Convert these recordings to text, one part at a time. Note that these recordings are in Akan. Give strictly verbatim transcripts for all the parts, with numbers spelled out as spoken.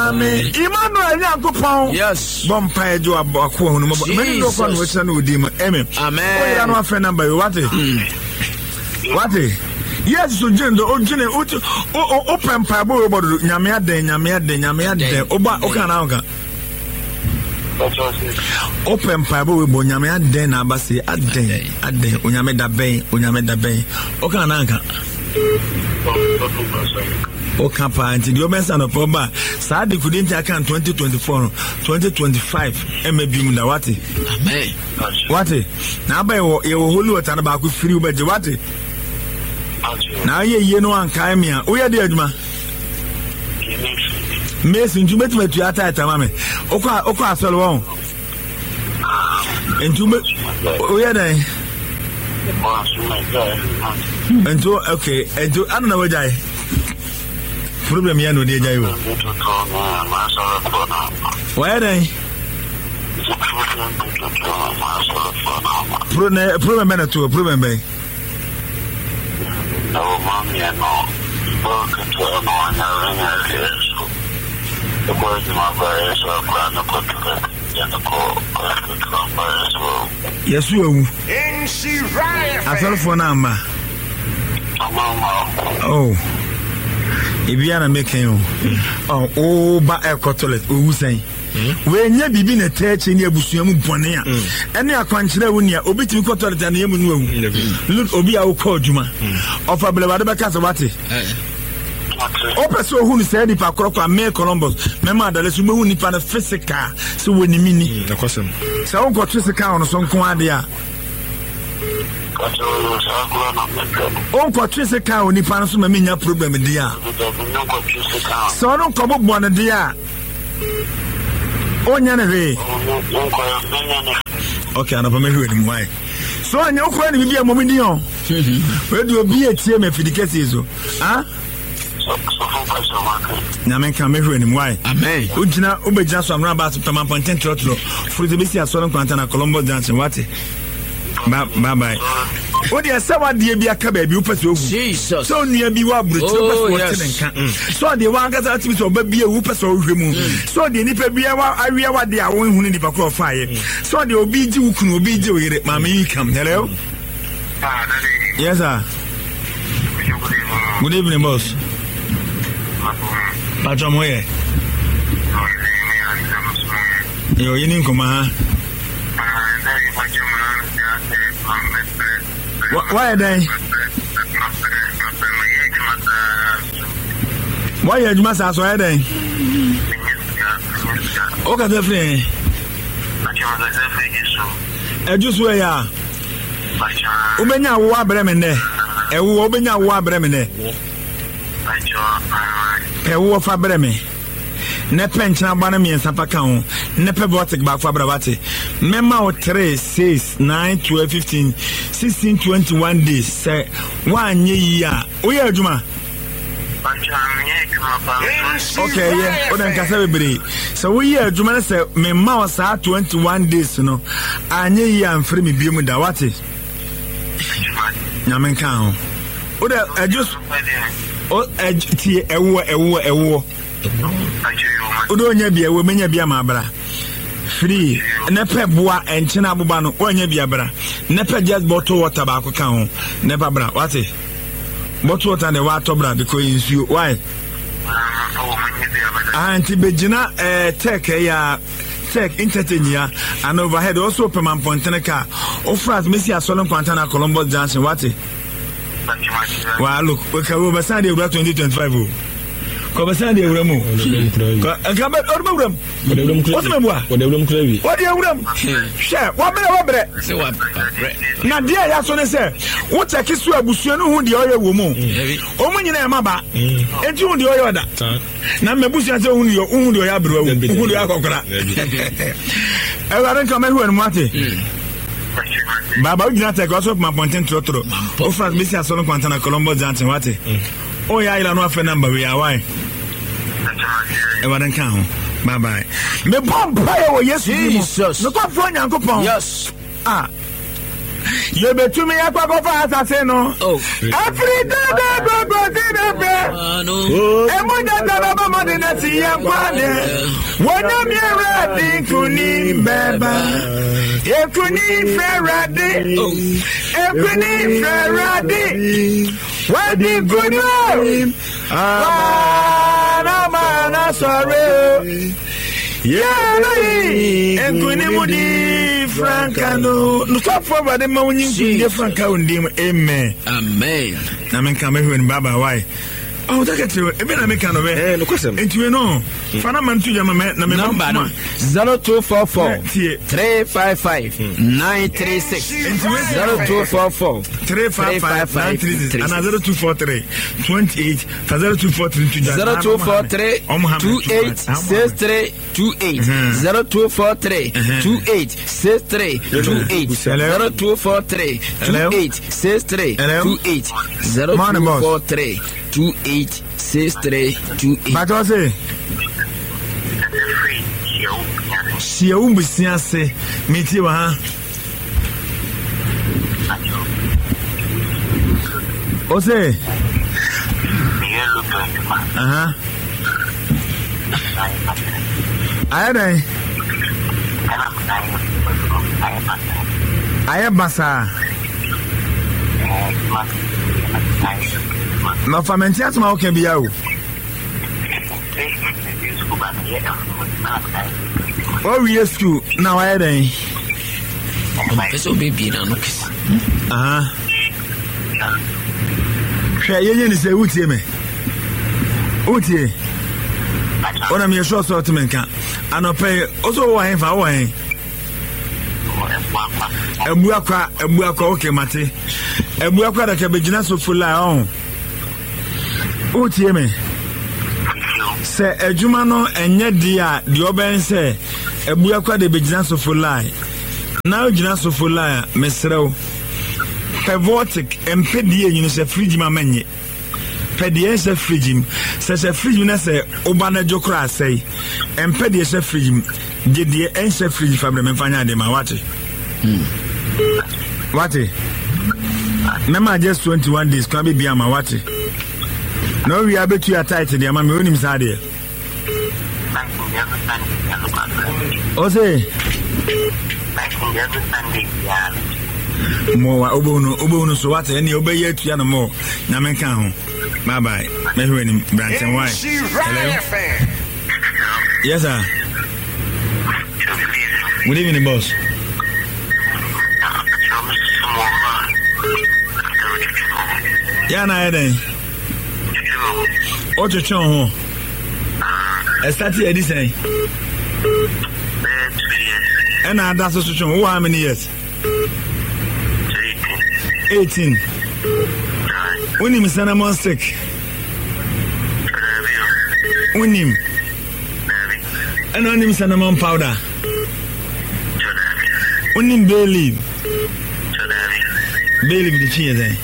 Amen. Emmanuel Yankopon. Yes. Bompa ejo abako hunu. Many no kwa nwetsa na odimo. Amen. Amen. Oya no afre number what? What? Yes, so jendo o jene o o open pa bo obodo nyame aden nyame aden nyame aden oba o kana o kan. Open pa bo bo nyame aden na abase aden aden onyame da ben onyame da ben o kana nka. O kapa anti the obensa no proba sa de couldn't account twenty twenty-four twenty twenty-five maybe mu na what? Amen. What? Na ba e wo holy water na ba ku free u beje what? Na ye ye no anka me a o ye de adwuma Messi ntu betu betu ata ata mame okwa okwa asolo won ntu o ye den ntu okay ntu anna wajai problem ya no de jai wo wa den problem problem na to problem be no mommy no work to no na so the boys my boy so plan to put to and the call to yes you in she right asal for number oh ibiana making you oh oh ba e toilet owu sen we nya bibi na teche ni abusuamu bone a ene akwankyere woni a obetimi ko toilet na yemu nu awu look obi a wo call djuma ofa blebade be kasa wate opeso hu ni say ni pa krokwa me Columbus mema adale so mehu nipa na physical so woni mini na kwasem say won ko physical on so nko ade a on ko physical oni pa so ma menya problem dia so no ko bo bon dia onya na we okay ana pa me hwe ni mwai so anya okwa ni bibia momidi on we do obi etie me fidikesi zo ah Namen can measure him why? Amen. Ujina Ubeja so amra ba Superman Pontent Trotro. For the bisi aso nkwanta na Colombo dance what? Bye bye. O dia say what dey bia ka ba bi upese ogu. Jesus. So nia bi wa bro ti upese what nka. So dey wan ga za ti so ba bia upese o hwemu. So dey nipa bia wa awia wa dey awon hunu nipa ko fa ye. So dey obi ji ukunu obi ji oyire mama yi kam. Hello. Yes sir. Good evening boss. Pacho moye. Yo yini nkoma ha. Why then? Why you must ask why then? Okay, the friend. E just where ya. Ubenya wo abremene. E wo obenya wo abremene. Ewo fa breme ne penchina bana mi ensa paka ho ne pebotic ba fa brabate mema o three six nine twelve fifteen sixteen twenty-one days say wanye yi a oye adwuma okay yeah odan kasa bebre so we ye adwuma ne say mema o sa twenty-one days no anye yi am free me biemu da wate nyamen kan ho oda I just o eti ewo ewo ewo odo nya bia we menya bia mabra free ne pe boa enchina abuba no onya bia bra ne pe just bottle water ba ko kan ho ne ba bra wate bottle water ne water bra because you why anti bejina eh tech ya tech entertainia and overhead also permanent pontene ka ofras mesi asolo kwanta na Columbus Junction wate. Well, look, we can over Sunday twenty twenty-five. Come Sunday, we move. Come back, or move them. What's the matter? What do you What do you want? Share. What better? What better? Now, dear, that's what I say. What's a kiss to a bushano who the oil woman? Oh, when you know, Maba, and you the oil that. Now, my bush has only your own, your abro, who you are. I don't come and Marty. Baba ujina take also my Pontent Trotro. Ofras misi aso kwanta na Colombo Junction wate. Oh ya ila no afa number we are why. E wadan kan ho. Bye bye. Me bomb prayer wo Yesu Jesus. No kwa fo Nyankopon. Yes. Ah. You betu me ya kwa fa asase no. Oh. Afrida da go go de be. E mo da da ba mo de na si ya kwa de. Wona mi ready kuni beba. E kuni ferade. E kuni ferade. Wadi kuni. Ah na mana sorry. Yeah, and Queen Moody Francano. No stop for the morning, Franca and Dim. Amen. Amen. I mean, come here and Baba. Why? Oh, take it to even American of it. No question. And you know, Fanaman to your number zero two four four three five five nine three six zero two four four three five five nine three six and zero two four three twenty eight zero two four three zero two four three two eight six three two eight zero two four three two eight six three two eight zero two four three two eight six three two eight zero two four three two eight six three two eight. But what's it? She won't be seen. Meet you, huh? What's it? Uh huh. I had a. I have Bassa. No fermentation ma okay be yawo. Oh we used to now I dey. Eso baby na no kiss. Ah. Hwe ye ni say utie me. Utie. Ona me show sort me kan. Anope also wo hen fa wo hen. Ebu akwa ebu akwa okay mate. Ebu akwa da ke begina so full on. Utie me. Se ejuma no enye dia de oben se ebu akwa de begina so full line. Now gina so full line mesrew. Pevotic empedie nyine se fridge ma menye. Pedie se fridge se se fridge na se obana jokra sei. Empedie se fridge de de en se fridge fabre me fanya de ma wate. Hmm. Wate. Mema just twenty-one days kwa be ama wate. No we are bet you are tight there ma me onim sa de. O say mo wa obono obono so wate ene obeye atua no mo na menka ho. Bye bye. Me hwe ni branchen why. Hello. Yes sir. Good evening boss. Ya na eden. Ocho chon ho. Estati edi say. And I that's so chon. How many years? eighteen. Unim cinnamon stick. Unim. And unim cinnamon powder. Unim bay leaf. Bay leaf the cheese eh.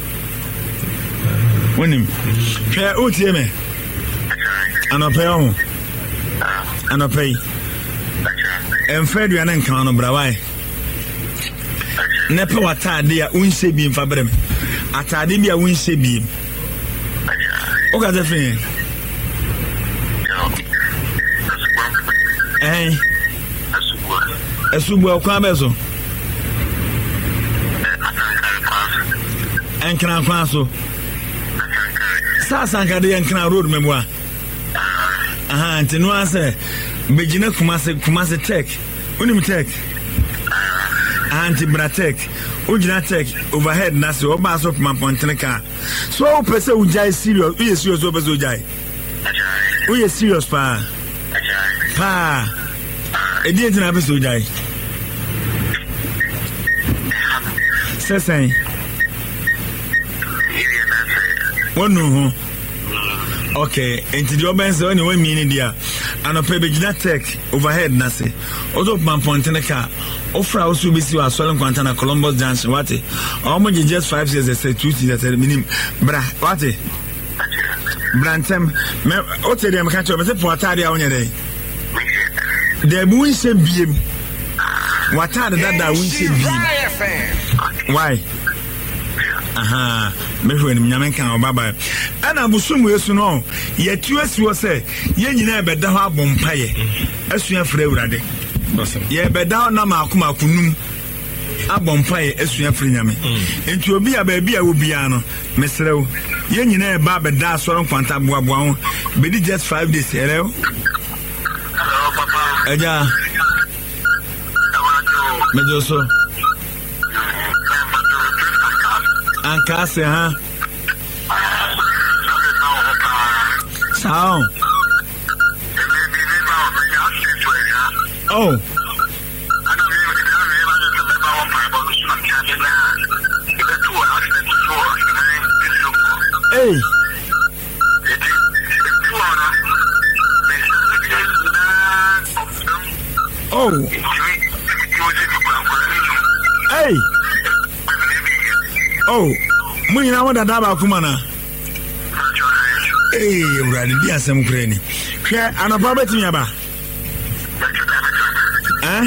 Unim. Pay utie me. Anope on. Anope. Enfred you nan kan no brawai. Nepe watade a unse bi mfa brem. Atade bi a unse bi. O ga ze fin. Eh. Asubu akwa bezo. Enkran kwa so. Sa sankade enkran road memwa. Aha, ntinu ase begina kumase kumase tech. Unim tech. Anti bratek. Ujina tech overhead na se oba so pman pontenka. So o pese ujai serious, we serious o pese ujai. We serious pa. Pa. E di entina pese ujai. Sesen. Wonu ho. Okay, enti di oba nse oni we mini dia. Anope begina tech overhead na se. Ozo pman pontenka. Ofra also be see was selling Quantana Columbus Junction. What it? Almost just five years. They say two years. They mean, bra. What it? Brantem. Me. What they am catch up. Me say Portadia on your day. The win say beam. What are that that win say beam? Why? Aha, me when nyame kan obaba. Ana busum yesu no, ye tu asi wo se, ye nyina be da ho abompaye. Asua frɛ Awurade. Ye be da na makoma kunum. Abompaye asua frɛ nyame. Enti obi a ba bia wo bia no, mesrew. Ye nyina e ba be da asɔre kwanta boaboa ho. Be di just five days here. Hello, Papa. Eja. Mejo so. Ankase ha. Sao. Oh. Hey. Oh. Hey. Oh. Mun ina wada da ba kuma na. Eh, uradi dia asem kure ni. Hwe anapa betimi aba. Eh?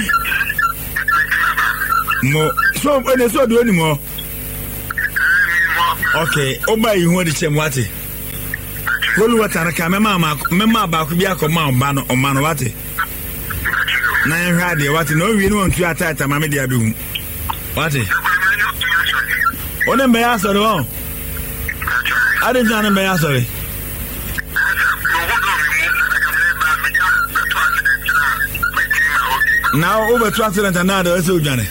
Mo so ene so do ni mo. Okay, oba yi ho de chem wate. Holu wata na ka mema ma mema ba ku bi akoma oba no o ma no wate. Na en hwa de wate no wi no ntu ata ata ma me dia be hu. Wate. One me ya sorry won. Ade jana me ya sorry. Now over to accident and now the so jana.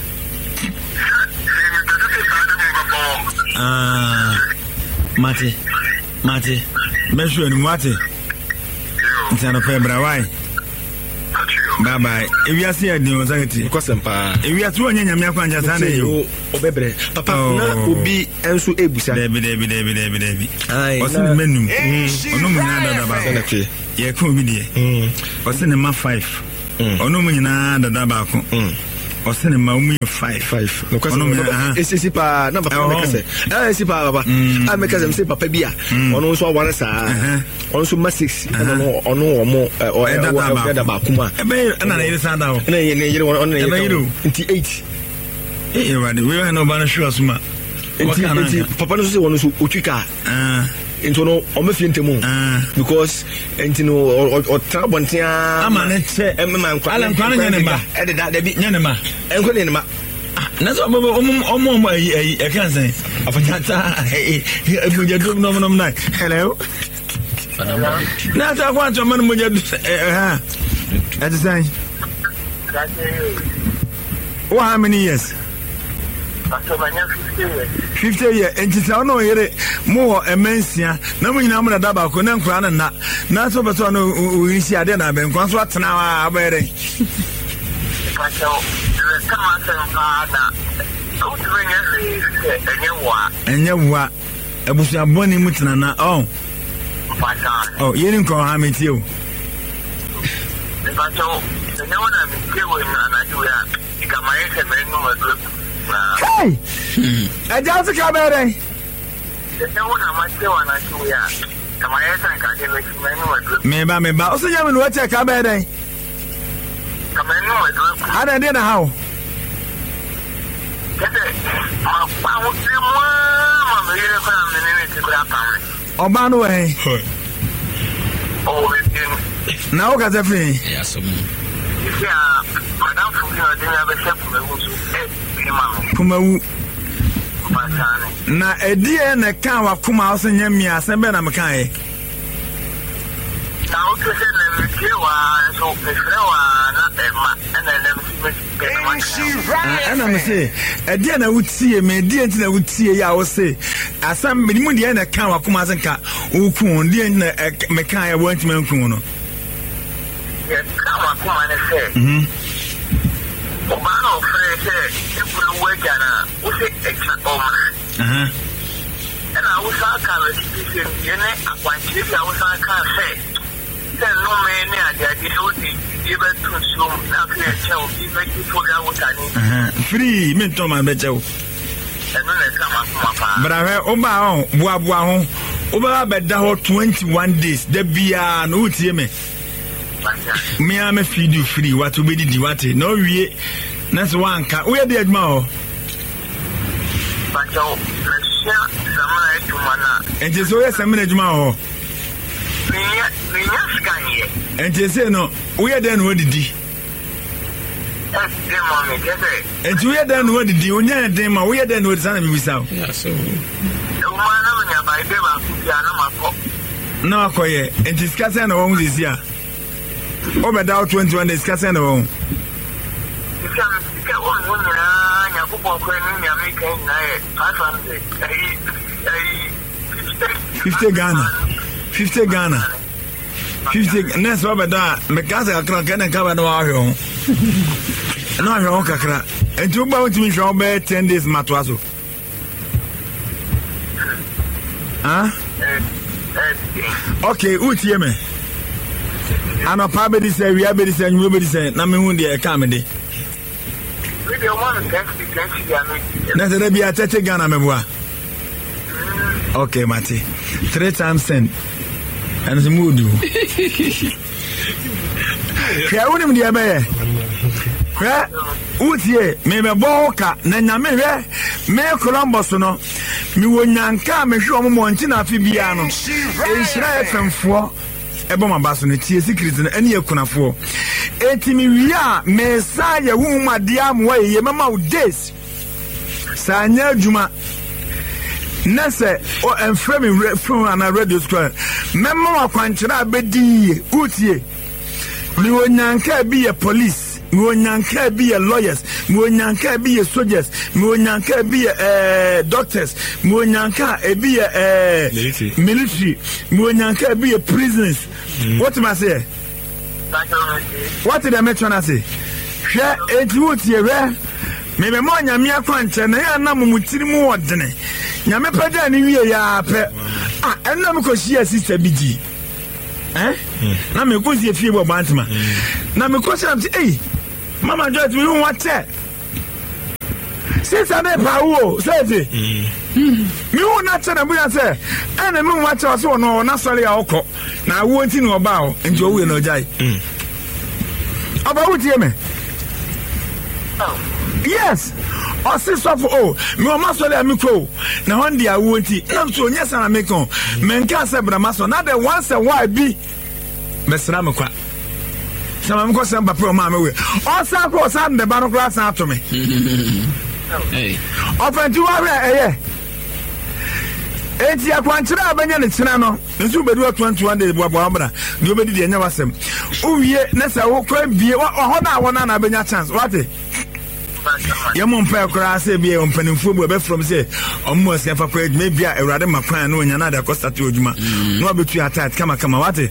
Ah, Mate, Mate, me sure ni Mate. Ntana pebra why? Bye bye. If you see a new society, Kosempa. if you are two anya nyame akwa njasa na yo. Obebre. Papa na obi enso ebusa. Debi debi debi debi debi. Ai. Osi ni menu. Ono mu nyina dada ba. Ye ko bi de. Osi ni ma five. Ono mu nyina dada ba ko. Osi ni ma mu five. Five. Ono mu nyina. Esi pa na papa me kase. Eh esi pa baba. Ah me kase me say papa bia. Ono nso aware sa. Ono nso ma six. Ono ono omo o e dada ba kuma. Ebe na na yiri sa da o. Na ye ne yiri ono ye. Nti eight. Eh right. We are no ban sure asuma. Nti nti papa no so wono so otwika. Ah. Nti no o me fientemu. Ah. Because nti no o tra bontia. Ama ne che e me man kwa. Ala nkwa na nyane ba. E de da da bi nyane ma. Enko ne ma. Na so omo omo omo ayi ayi e kan san. Afanyata eh eh muja dum no no na. Hello. Na ta kwa to man muja eh ha. At say. Oh, how many years? fifty years. And it's no yere more immensia. No mun na mun da ba ko na nkura na na. Na so beto no we see ade na ben kwan so atena abere. Enye wa ebusu aboni mutena na oh. Oh, yere nko ha meti o. Hey! I just come in. Meba meba o se yam no wacha ka be den. Ada dey na how? Oba no eh. Na o ka ze free. Yeah, so. Yeah, madam for you dey be chef me Kumawu na edie na kan wa kuma o se nyame ase be na me kan e na o se na me ke wa so pe wa na e ma na na me se ana me se edie na wutie me edie nti na wutie ya o se asam me mu die na kan wa kuma ase nka o ku die na me kan e wo nti me ku no ye kan wa kuma na se mhm Obano frese ekuru wejana use extra oma aha na usa ka restriction yene akwanchi ya usa ka se se no me ne adade odi ibe tunso na fe chew ibe tipo da wotani aha free me to ma be chew eno na kama kuma pa brawe oba ho bua bua ho oba be da ho twenty-one days da bia no utie me me am feed you free what we did what no wie na so wanka we dey adma o so share samana jumana and just so yes a minute juma me me scan here and just say no we are then what did he and we are then what did you near them we are then what son we saw yeah so no koye and discuss and on this year over down twenty-one discuss and on fifty Ghana fifty Ghana fifty next over there mekasa kran kan ka no ahwe no ahwe kakra enti uba wotimi hwe obe ten days matwaso ah okay utie me ano pa be dis we be dis anyu be dis na me hu de e ka me de na se be a thirty Ghana me boa okay mate three times ten and the mood ya unim de be hwe utie me me boka na nyame hwe me Columbus no mi wonyanka me hwe omo nti na afi bia no enhira efemfo ebo mabaso no tie secret no ene yakunafo enti mi wia me sa ye hu made amwa ye mama u days sanya adwuma nese o enframe from an radio square memma akwankyera abedi utie mi wonyanka bi ye police mi wonyanka bi ye lawyers mi wonyanka bi ye soldiers mi wonyanka bi ye eh doctors mi wonyanka e bi ye eh military military mi wonyanka bi ye prisoners mm. What am I say what did I mention I say hwe enti utie we me me mo nyame akwankyera na ya na mumutiri mu wodene nyame peda ni wie ya pe ah enna me ko shia sister bigi eh na me ko sie fie bo bantama na me ko say eh mama just we want that sister me pa wo say me wo na tena bu ya say ene me want to so no na sori a okọ na wo nti no ba o nti owo na ojai aba wo tie me yes o si so for oh me o ma sori amiko na hon dia wo nti na so nya sana me kon me nka se bra ma so na the once a why be mesra me kwa sama mko samba pro ma me we o sa ko sa de ba no class ato me hey open to wa eh enti akwankyera abanya ne kyena no nso bedu twenty-one de boabo abra de obedi de nya wasem uwie na sa wo kwa bie ho na wona na abanya chance wate ye mo mpa kora se bie o mpanimfo bu be from say ommo se fa kwa edme bia ewrade makwan na onya na da costa to odwuma no abetu atat kama kama wate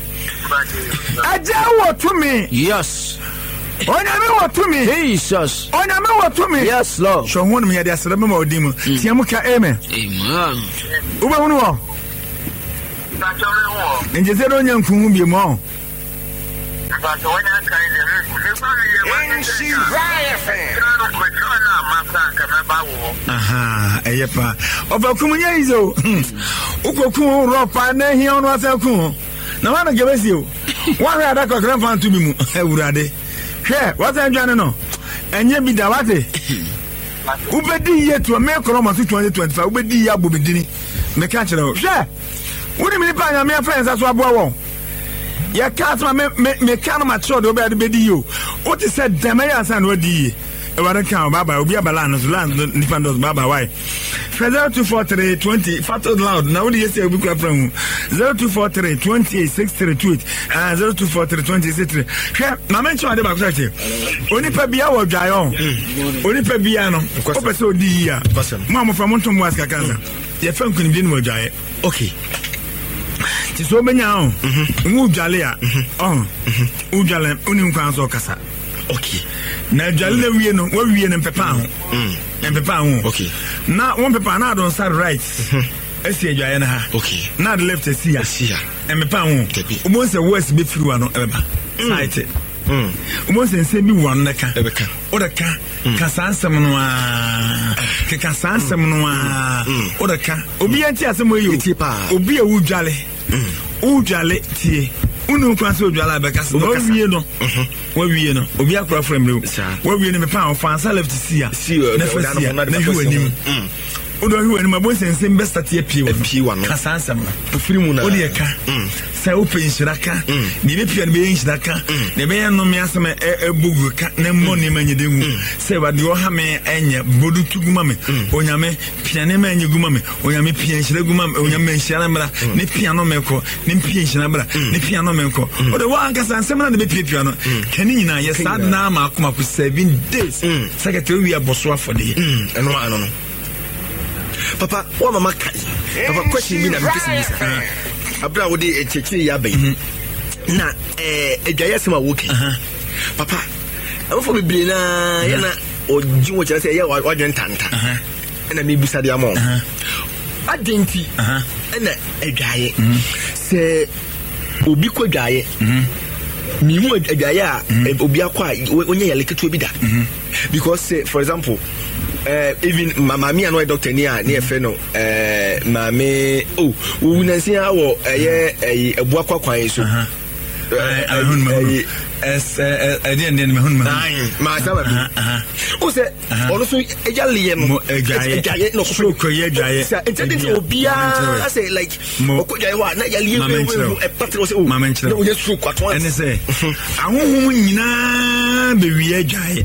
aja wo to me yes onya me wo to me Jesus onya me wo to me yes Lord so won me ya de asere me ma odimu tiamu ka amen amen ube hunu wo ba cho me wo nje se do nya nkunhu bi mo ba to wona kan de me ba ye she right fan na masa ka me ba wo aha eyepa ofa kumunya izo ukoku ropa na hi onu asaku na wana gebesi o wan ra da ko gran fan tu bi mu ewurade hwe wasa ndwane no enye bi da wate ubedi ye to me koro ma twenty twenty-five ubedi ya bobedini me ka kire o hwe woni mi pa nya me friends aso abo wo ya ka ma me me ka no ma chod obedi bedi yo o ti se dema ya san odi e wa kan baba obi abala no so land nipa ndo baba why zero two four three twenty fato loud na wodi yesi obi kwa from zero two four three twenty-eight sixty-three tweet and zero two four three twenty sixty-three hwe na mention ade ba kwa che oni pa bia wo dwayo oni pa bia no o pese odi ya mo mo from ntom was kakanza ye fa nkuni bi no wo dwaye okay ti so benya o mu dwale ya oh u dwale oni nkwan so kasa okay na dwale na wie no wo wie no pepa ho mm pepa ho okay na one pepa na don start right esi adwaye na ha okay na the left esi ya esi ya em pepa ho umo se west be free wa no ebeba site mm umo se se bi wa no ka ebeka o da ka ka sansem no a ke ka sansem no a o da ka obi anti asem oyi obi e wu dwale u dwale tie unu kwa so dwala be kasa no wie no wa wie no obi akora frame le wa wie no me pa fansa left see ya na fa see na hu anim odo hwe ni mabo sense be start ye pie pie wa no kasansam ofiri mu na odi e ka sai open shiraka ni be pie be shiraka ne be no me asem e bugu ka na mo ne manyede hu sai wa de o ha me enye bodu tuguma me onyame pie ne manye guma me onyame pie shira guma me onyame shira mra ne pie no me ko ne pie shira mra ne pie no me ko odo wa kasansam na de be pie pie no kani nyina ye sad na ma akoma ku seven days secretary we aboso afode eno ma no papa wa mama kai papa question me na me pese bisa abra wo de cheche ya bai na eh edwaye sema wo kai papa afo bibire na ya na oji wo chere se ya wadwen tanta na me bisa de amon adenti na edwaye se obi ko dwaye mi mu edwaye a obi akwa onye yale keto bi da because say, for example uh, even mama mi ano doctor ni a ni efe no eh mama oh wo nansi a wo eye eh ebu akwa kwan so I hun ma es eh den den me hun ma ma sama bi o se ono so ejale ye no ejaye no so ko ye ejaye intended obia I say like okojaye wa na yale ye e patro se o mama nchira no ye so kwato ene se ahonhom nyina be wi ejaye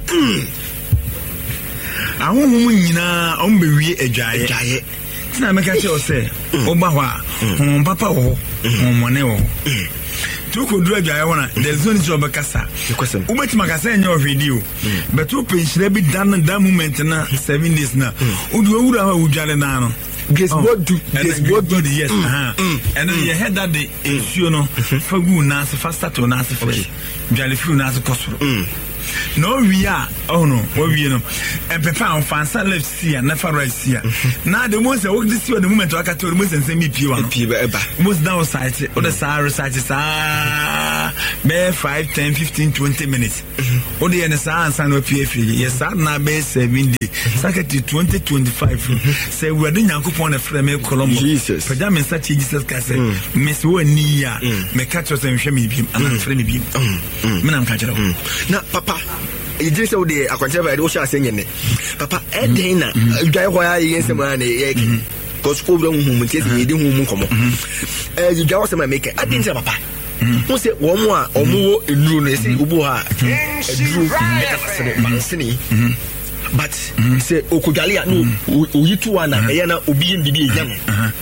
ahonhom nyina on be wi ejaye ejaye tina meka che o se o ba ho a hon papa wo hon mone wo tu ko dura gaya wona the zone is obakasa ubeti makasa enye o video but tu penshire bi dan dan moment na seven days na udu owura ha udwale na no guess what do guess what do yes aha and then you head that the issue no fagu na se faster to na se fresh dwale fiu na se kosoro no we are oh no what we know and papa on fansa left see and never right see now the most work this the moment I can tell most and say me pie one pie eba most down site or the side site is ah be five ten fifteen twenty minutes o the na sa ansa no pie free yes na be seven day second twenty twenty-five say we dey Yakobon na frame Colombo Jesus for that message Jesus ka say miss one ya me catch us and hwe me bi am frame me bi me na am catch na papa ejire se wo de akwanche ba de wo sha asenye ne papa eden na dwai ho ya yense ma na ye cause ko bro hu mu tese ye de hu mu komo eh dwai wo se ma make eden se papa wo se wo mu a omo wo enuru no ese ubu ha eduru se ne mansini but se okudwale a no oyitu wa na ye na obi yim bibi eja no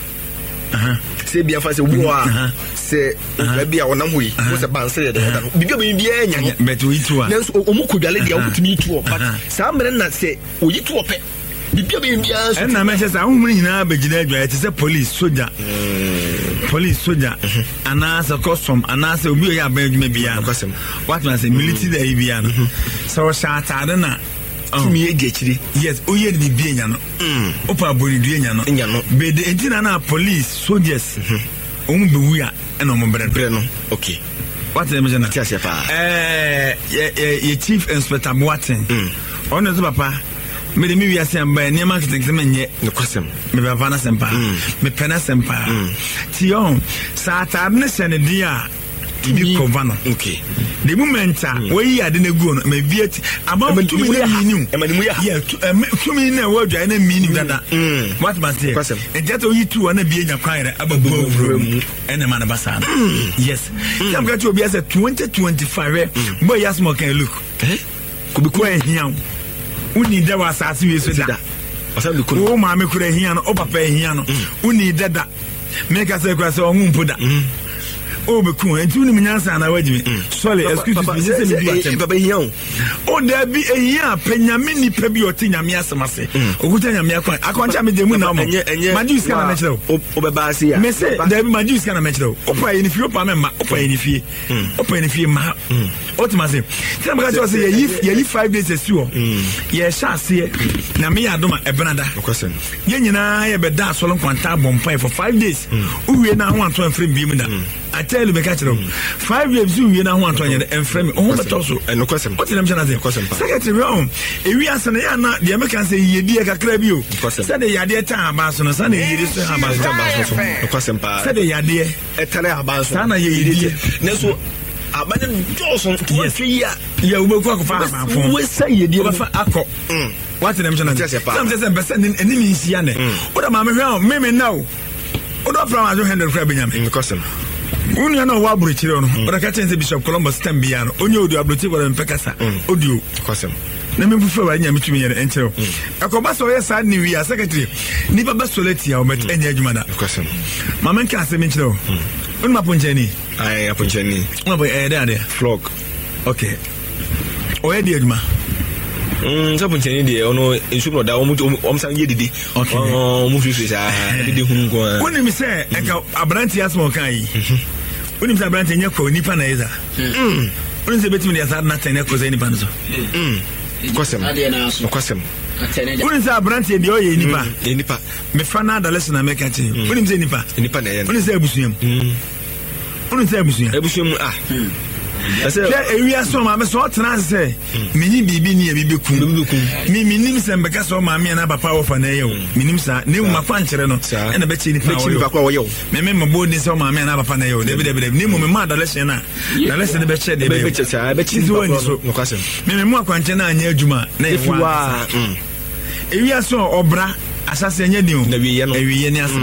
se bia fa se obi wa se bia wonam hoyi wo se banse de da no bibi obi bia nya no but oyitu a nanso omu kudwale de okutumi itu o but sa mere na se oyitu o pe bibi obi bia so na me se sa ohun nyina begina adwa te se police soldier police soldier anasa custom anasa obi o ya ba adwuma bia no what man say military there bia no so sha atade na tumi egechiri yes oye ni bi enya no opa boni du enya no enya no be de entina na police soldiers omu be wuya ena omu bre no okay what them jana tiase pa eh ye chief inspector Boatin ono zo papa me de mi wi ase amba ni marketing se menye no kwasem me ba vana sempa me pena sempa ti on sa ta ne sene dia bi kovano okay the moment we ya de na guo no me viet about to me na minu e mani mu ya yeah to me na wo dwa na minu dada what must say e jet o yitu na bi enya kwaire ababu mu ene ma na basa yes am ga to obi as twenty twenty-five boy yas mo can look eh ko bi ko ehia uni da wa asase we so da asa bi ko o ma me kura ehia no o papa ehia no uni dada me ka say kura say o ngu da o be kun enti uni nyansa na wajimi sorry excuse me say me do atem baba hian o da bi ehia penyame ni pa bi oti nyame asemase okuta nyame akwan akwancha me demu na mo maju ska na mechero o be ba sia me say da bi maju ska na mechero o pa ye ni fie o pa me ma o pa ye ni fie o pa ye ni fie ma o ti ma say say me ka just say ye ye ye five days esu o ye sha ase na me ya doma ebenada ye nyina ye be da solon kwanta bompai for five days uwie na ho anto anfrem bi mu da I tell you, Becatro, five years you na one twenty and frame on the torso and no question. What I'm saying, secretary wrong. If we are Sanayana, the Americans say ye dear Cacrabio, said the Yadia time, Basson, Sunday, you just have a question. Said the Yadia, a Tala Sana, ye did. Neso, Abadan Johnson, yes, three years. You will go for we say ye dear for Acco. what them chana some say say person enemy nsia ne o da ma me hwe me me now o do from one hundred crab nyame because unu na wa buru chire no o da ka chen say Bishop Columbus stem bia no onye odu abroti wala mpekasa odio because na me bufa wa nyame tumi yere enchero akoba so yes sad new year secretary ni baba soleti ya o met enya adwuma da because mama nka se me chiro unu ma poncheni ai aponcheni ma boy eh there there flog okay o e di adwuma mm so poncheni de ono ensu no da o mu o msan ye didi o mu fifi sa didi hunu ko woni mi se e ka abranti asmo kan yi woni mi se abranti nya ko nipa na iza mm woni se betimi de asad na tene ko ze nipa no mm kwasem kwasem woni se abranti de o ye nipa ye nipa me fa na da lesson na me ka chi woni mi se nipa nipa na ye woni se abusuam mm woni se abusuam abusuam ah ase ewi aso ma me so tena se mini bibi ni e bibi kun mi minim se mbeka so ma me na papa wo fa na ye o minim sa ne mu mafa nkyere no e na be chi ni pa wo yo me me mbo ni so ma me na papa na ye o de de de ne mu me ma adolescent na adolescent be che de be be che cha be chi so no kwasem me me mu akwanche na anya adwuma na e wa ewi aso obra asase anya ni o ewi ye ni ase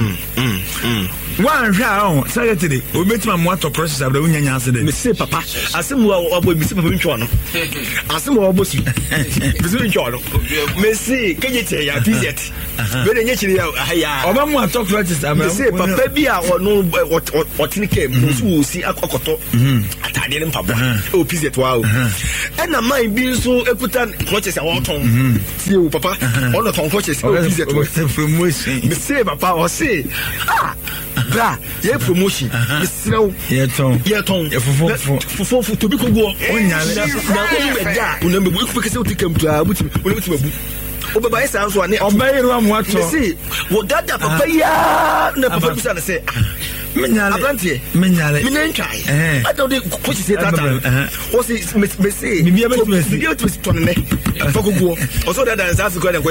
one round secretary obetima mo to process abra unya nya ase de me say papa asemu abo me say papa ntwa no asemu abo si me say ntwa no me say kejete ya pizet we de nyechiri ya ya oba mo to process abra me say papa bi a ono otini kem so si akokoto atade ne mpabo o pizet wa o ena man bi so ekuta process a woton si o papa ono ton process o pizet wa promotion me say papa o say ah bra ye promotion misrew ye ton ye ton fofofo fofofo to bi kogo onyale na o be da una me bu ku pekese o tikam tu a buti una buti mabu o baba ye san so ane obayiru amwato me see wo dada papa ya na papa bi san say menyale abrantie menyale me nentwai I don't ko ci say tata o say me say bibia betu bibia betu tonne fa kogo o so dada san so ko